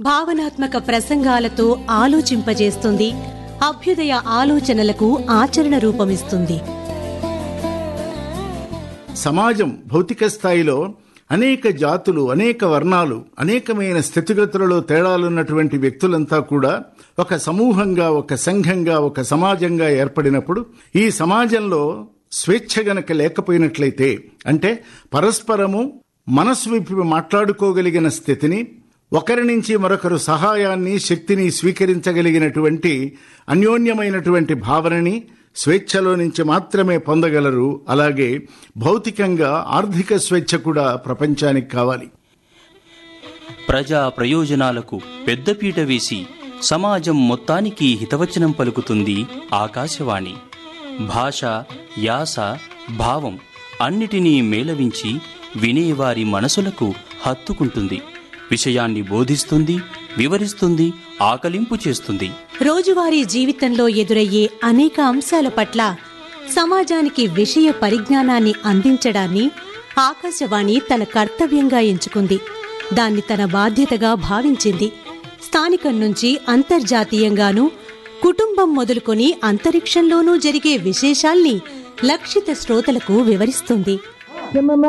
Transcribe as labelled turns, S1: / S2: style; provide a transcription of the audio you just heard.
S1: భావనాత్మక ప్రసంగాలతో ఆలోచింపజేస్తుంది, అభ్యుదయ ఆలోచనలకు ఆచరణ రూపమిస్తుంది.
S2: సమాజం భౌతిక స్థాయిలో అనేక జాతులు, అనేక వర్ణాలు, అనేకమైన స్థితిగతులలో తేడాలున్నటువంటి వ్యక్తులంతా కూడా ఒక సమూహంగా, ఒక సంఘంగా, ఒక సమాజంగా ఏర్పడినప్పుడు ఈ సమాజంలో స్వేచ్ఛ గనక లేకపోయినట్లయితే, అంటే పరస్పరము మనసు విప్పి మాట్లాడుకోగలిగిన స్థితిని, ఒకరి నుంచి మరొకరు సహాయాన్ని, శక్తిని స్వీకరించగలిగినటువంటి అన్యోన్యమైనటువంటి భావనని స్వేచ్ఛలో నుంచి మాత్రమే పొందగలరు. అలాగే భౌతికంగా ఆర్థిక స్వేచ్ఛ కూడా ప్రపంచానికి కావాలి.
S3: ప్రజా ప్రయోజనాలకు పెద్దపీట వేసి సమాజం మొత్తానికి హితవచనం పలుకుతుంది ఆకాశవాణి. భాష, యాస, భావం అన్నిటినీ మేళవించి వినేవారి మనసులకు హత్తుకుంటుంది. విషయాన్ని బోధిస్తుంది, వివరిస్తుంది, ఆకలింపు చేస్తుంది.
S1: రోజువారీ జీవితంలో ఎదురయ్యే అనేక అంశాల పట్ల సమాజానికి విషయ పరిజ్ఞానాన్ని అందించడాన్ని ఆకాశవాణి తన కర్తవ్యంగా ఎంచుకుంది. దాన్ని తన బాధ్యతగా భావించింది. స్థానికం నుంచి అంతర్జాతీయంగానూ, కుటుంబం మొదలుకొని అంతరిక్షంలోనూ జరిగే విశేషాల్ని లక్షిత శ్రోతలకు వివరిస్తుంది.